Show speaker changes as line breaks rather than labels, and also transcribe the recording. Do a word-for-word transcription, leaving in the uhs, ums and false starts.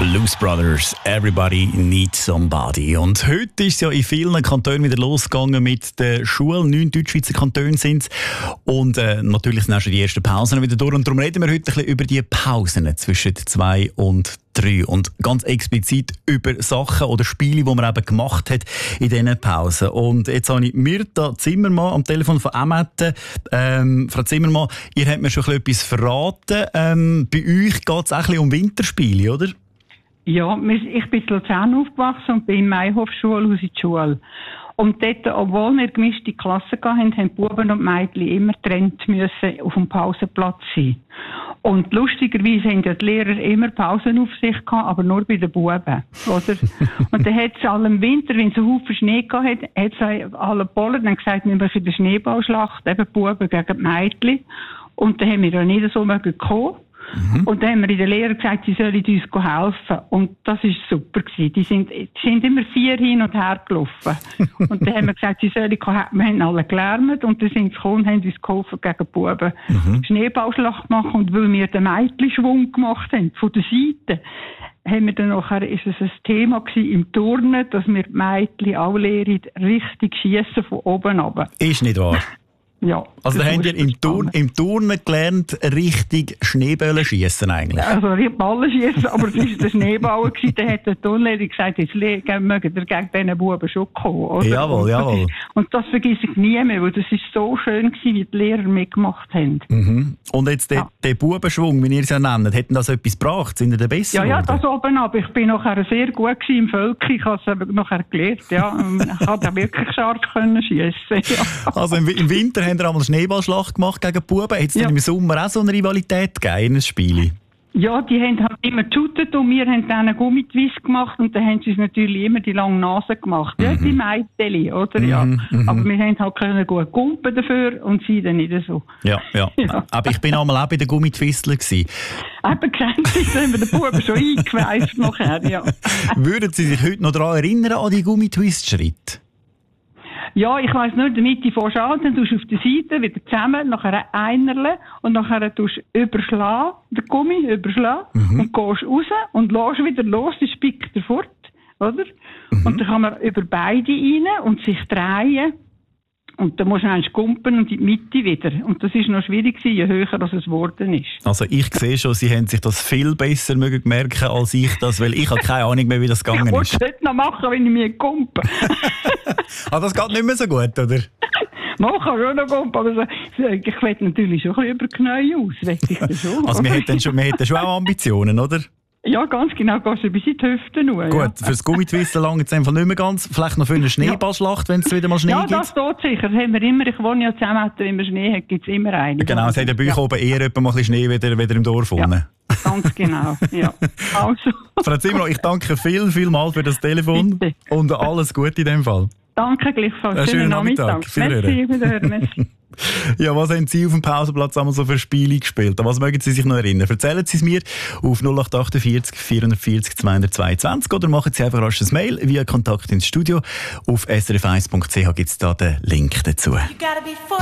Blues Brothers, Everybody Needs Somebody. Und heute ist es ja in vielen Kantonen wieder losgegangen mit der Schule. Neun Deutschschweizer Kantone sind es. Und äh, natürlich sind auch schon die ersten Pausen wieder durch. Und darum reden wir heute ein bisschen über die Pausen zwischen zwei und drei. Und ganz explizit über Sachen oder Spiele, die man eben gemacht hat in diesen Pausen. Und jetzt habe ich Myrta Zimmermann am Telefon von Amette. Ähm, Frau Zimmermann, ihr habt mir schon ein bisschen etwas verraten. Ähm, bei euch geht es auch ein bisschen um Winterspiele, oder?
Ja, ich bin in Luzern aufgewachsen und bin in Mayhof-Schule aus in die Schule. Und dort, obwohl wir gemischte Klassen hatten, haben Buben und Mädchen immer getrennt müssen auf dem Pausenplatz sein. Und lustigerweise haben ja die Lehrer immer Pausenaufsicht gehabt, aber nur bei den Buben, oder? Und dann hat es alle im Winter, wenn es einen Haufen Schnee gehabt hat, hat es alle Polen dann gesagt, wir machen eine Schneeballschlacht, eben Buben gegen die Mädchen. Und dann haben wir ja nicht so mögen kommen. Mhm. Und dann haben wir in der Lehre gesagt, sie sollen uns helfen. Und das war super gewesen. Die sind, die sind immer vier hin und her gelaufen. Und dann haben wir gesagt, sie sollen helfen. Wir haben alle gelernt und dann sind sie gekommen und haben uns geholfen gegen die Buben. Mhm. Schneeballschlacht machen. Und weil wir den Mädchenschwung gemacht haben, von der Seite, haben wir dann nachher, ist es ein Thema gewesen im Turnen, dass wir die Mädchen alle lehren, richtig schiessen von oben runter.
Ist nicht wahr?
Ja,
also da habt ihr im, Turn, im Turnen gelernt, richtig Schneebällen schiessen eigentlich?
Also ich Ballen schiessen, aber es war der Schneeball. Da hat der Turnlehrer gesagt, jetzt mögt ihr gegen diesen Buben schon kommen. Oder?
Jawohl, jawohl.
Und das vergesse ich nie mehr, weil das war so schön gewesen, wie die Lehrer mitgemacht haben.
Mhm. Und jetzt der, ja. der Bubenschwung, wie ihr es ja nennt, hätten das etwas gebracht? Sind ihr der Besser?
Ja, ja, das oben ab. Ich bin nachher sehr gut im Völki. Ich habe es nachher gelernt. Ja. Ich konnte wirklich scharf schiessen. Ja.
Also im, im Winter haben wir einmal Schneeballschlacht gemacht gegen die Buben. Hat es ja. dann im Sommer auch so eine Rivalität gegeben in einem Spiel?
Ja, die haben halt immer geshootet und wir haben dann einen Gummitwist gemacht und dann haben sie natürlich immer die lange Nase gemacht. Mhm. Ja, die Mädchen, oder? Ja. Mhm. Aber wir haben halt können gut gumpen dafür und sie dann nicht so.
Ja, ja. ja. Aber ich bin einmal auch bei den Gummitwistler gewesen.
Eben, kennt haben wir den Buben schon eingeweist nachher, ja.
Würden Sie sich heute noch daran erinnern, an die Gummitwist-Schritte?
Ja, ich weiss nur, in der Mitte fährst du an, dann tust du auf der Seite wieder zusammen, nachher einerle und nachher tust du überschlagen, den Gummi überschlagen mhm. und gehst raus und lässt wieder los, dann spickt er fort, oder? Mhm. Und dann kann man über beide rein und sich drehen und dann musst du eigentlich kumpen und in die Mitte wieder. Und das ist noch schwierig gewesen, je höher das es geworden ist. Also
ich sehe schon, Sie haben sich das viel besser mögen merken als ich das, weil ich habe keine Ahnung mehr, wie das gegangen ist. Ich
wollte es nicht noch machen, wenn ich mich kumpe.
Ah, das geht nicht mehr so gut, oder?
Man kann schon noch kumpen, aber so, ich will natürlich schon ein bisschen über die Knie aus. Ich das schon,
also wir hätten schon, wir hätten schon auch Ambitionen, oder?
Ja, ganz genau, gehst du bis in die Hüfte nur.
Gut,
ja.
fürs Gummitwisten lange jetzt einfach nicht mehr ganz. Vielleicht noch für eine Schneeballschlacht, ja. wenn es wieder mal Schnee
ja,
gibt.
Ja, das tut sicher. Das haben wir immer. Ich wohne ja zusammen, wenn wir Schnee hat, gibt es immer einen.
Genau, es hat ja bei euch ja. oben eher etwa mal ein bisschen Schnee wieder, wieder im Dorf
ja.
unten.
Ganz genau, ja. Also.
Frau Zimmermann, ich danke viel, viel mal für das Telefon. Bitte. Und alles Gute in dem Fall.
Danke gleichfalls.
Schönen, schönen Nachmittag.
Nachmittag. Merci, wiederhören. Merci.
Ja, was haben Sie auf dem Pausenplatz einmal so für Spiele gespielt? An was mögen Sie sich noch erinnern? Erzählen Sie es mir auf null acht achtundvierzig vierhundertvierzig zweihundertzweiundzwanzig oder machen Sie einfach rasch ein Mail via Kontakt ins Studio. Auf s r f eins punkt c h gibt es da den Link dazu.